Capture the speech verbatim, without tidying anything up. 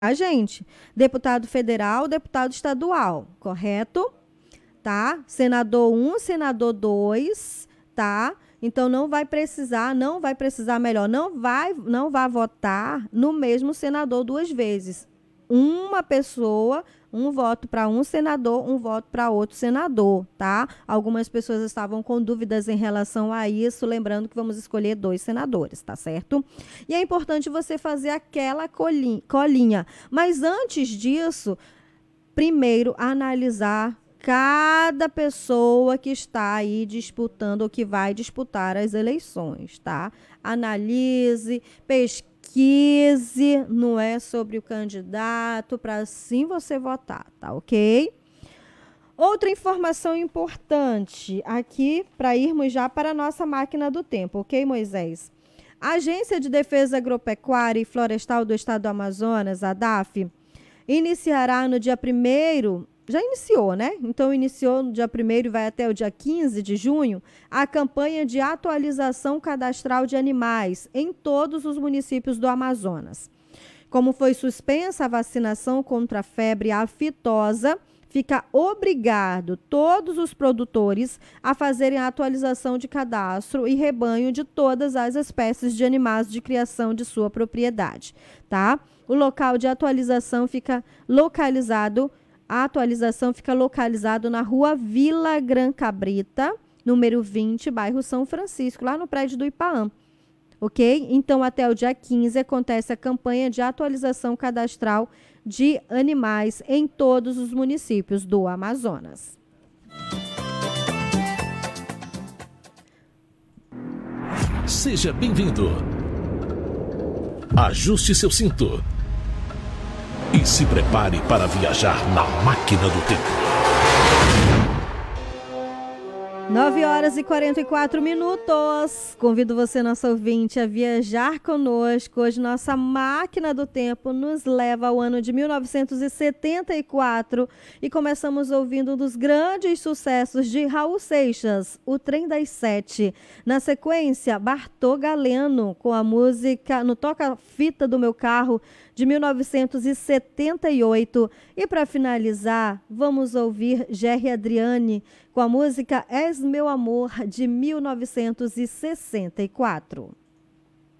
a gente, deputado federal, deputado estadual, correto? Tá? Senador um, senador dois, tá? Então não vai precisar, não vai precisar, melhor, não vai, não vai votar no mesmo senador duas vezes. Uma pessoa, um voto para um senador, um voto para outro senador, tá? Algumas pessoas estavam com dúvidas em relação a isso, lembrando que vamos escolher dois senadores, tá certo? E é importante você fazer aquela colinha. Mas antes disso, primeiro analisar cada pessoa que está aí disputando ou que vai disputar as eleições, tá? Analise, pesquise, Pesquise, não é sobre o candidato, para assim você votar, tá ok? Outra informação importante aqui, para irmos já para a nossa máquina do tempo, ok, Moisés? A Agência de Defesa Agropecuária e Florestal do Estado do Amazonas, a DAF, iniciará no dia primeiro, já iniciou, né? Então, iniciou no dia primeiro e vai até o dia quinze de junho, a campanha de atualização cadastral de animais em todos os municípios do Amazonas. Como foi suspensa a vacinação contra a febre aftosa, fica obrigado todos os produtores a fazerem a atualização de cadastro e rebanho de todas as espécies de animais de criação de sua propriedade, tá? O local de atualização fica localizado A atualização fica localizado na rua Vila Gran Cabrita, número vinte, bairro São Francisco, lá no prédio do IPAAM. Ok? Então, até o dia quinze, acontece a campanha de atualização cadastral de animais em todos os municípios do Amazonas. Seja bem-vindo. Ajuste seu cinto e se prepare para viajar na máquina do tempo. nove horas e quarenta e quatro minutos. Convido você, nosso ouvinte, a viajar conosco. Hoje, nossa máquina do tempo nos leva ao ano de mil novecentos e setenta e quatro e começamos ouvindo um dos grandes sucessos de Raul Seixas, O Trem das Sete. Na sequência, Bartô Galeno, com a música No Toca-Fita do Meu Carro, de mil novecentos e setenta e oito. E para finalizar, vamos ouvir Gerry Adriane com a música És Meu Amor, de mil novecentos e sessenta e quatro.